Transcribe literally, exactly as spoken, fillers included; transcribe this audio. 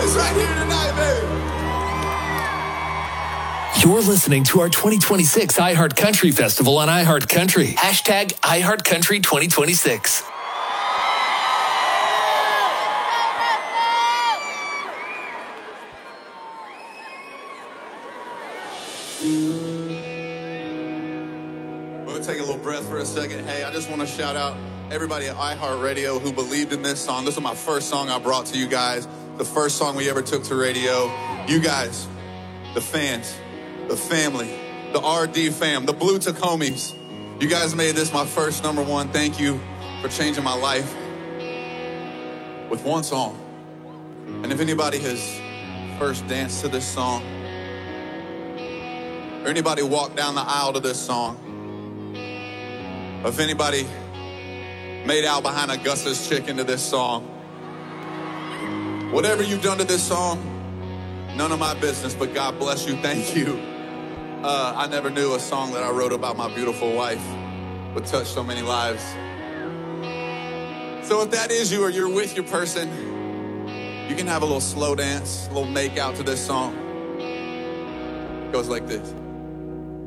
voice right here tonight, baby. You're listening to our twenty twenty-six iHeart Country Festival on iHeart Country. Hashtag iHeart Country twenty twenty-six. We'll take a little breath for a second. Hey, I just want to shout out everybody at iHeartRadio who believed in this song. This is my first song I brought to you guys. The first song we ever took to radio. You guys, the fans, the family, the R D fam, the Blue Tacomies. You guys made this my first number one. Thank you for changing my life with one song. And if anybody has first danced to this song, or anybody walked down the aisle to this song, or if anybody made out behind a Gus's chicken to this song, whatever you've done to this song, none of my business, but God bless you. Thank you. Uh, I never knew a song that I wrote about my beautiful wife would touch so many lives. So if that is you or you're with your person, you can have a little slow dance, a little make out to this song. It goes like this.